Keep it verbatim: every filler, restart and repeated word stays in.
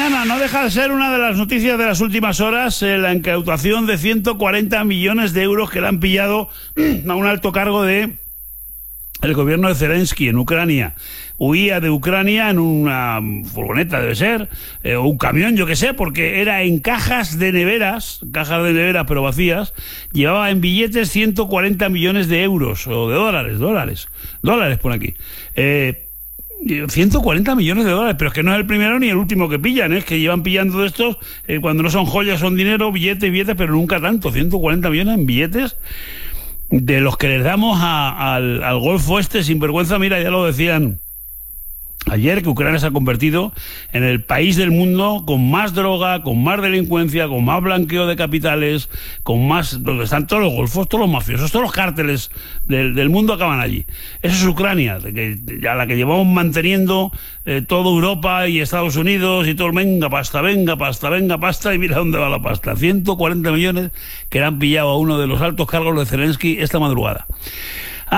mañana. No deja de ser una de las noticias de las últimas horas, eh, la incautación de ciento cuarenta millones de euros que le han pillado a un alto cargo de el gobierno de Zelensky en Ucrania. Huía de Ucrania en una furgoneta, debe ser, eh, o un camión, yo qué sé, porque era en cajas de neveras, cajas de neveras pero vacías, llevaba en billetes ciento cuarenta millones de euros, o de dólares, dólares, dólares por aquí. Eh, ciento cuarenta millones de dólares, pero es que no es el primero ni el último que pillan, ¿eh? Es que llevan pillando de estos, eh, cuando no son joyas, son dinero, billetes, billetes, pero nunca tanto, ciento cuarenta millones en billetes, de los que les damos a, al, al Golfo este, sin vergüenza. Mira, ya lo decían ayer, que Ucrania se ha convertido en el país del mundo con más droga, con más delincuencia, con más blanqueo de capitales, con más, donde están todos los golfos, todos los mafiosos, todos los cárteles del, del mundo acaban allí. Eso es Ucrania, que, a la que llevamos manteniendo eh, toda Europa y Estados Unidos y todo el venga pasta, venga pasta, venga pasta, y mira dónde va la pasta. ciento cuarenta millones que le han pillado a uno de los altos cargos de Zelensky esta madrugada.